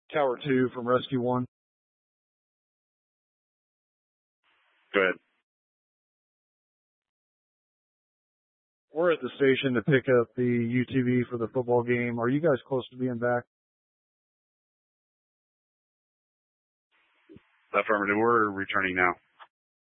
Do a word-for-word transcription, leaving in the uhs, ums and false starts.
Tower two from Rescue one. Go ahead. We're at the station to pick up the U T V for the football game. Are you guys close to being back? Affirmative. We're returning now.